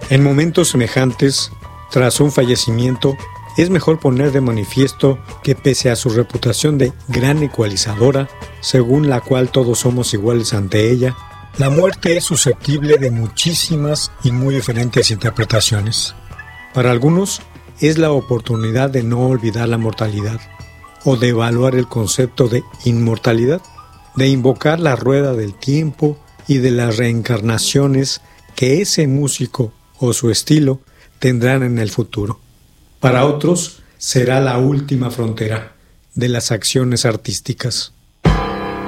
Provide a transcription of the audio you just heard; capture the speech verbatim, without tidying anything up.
En momentos semejantes, tras un fallecimiento, es mejor poner de manifiesto que pese a su reputación de gran ecualizadora, según la cual todos somos iguales ante ella, la muerte es susceptible de muchísimas y muy diferentes interpretaciones. Para algunos, es la oportunidad de no olvidar la mortalidad, o de evaluar el concepto de inmortalidad, de invocar la rueda del tiempo y de las reencarnaciones que ese músico o su estilo tendrán en el futuro. Para otros, será la última frontera de las acciones artísticas.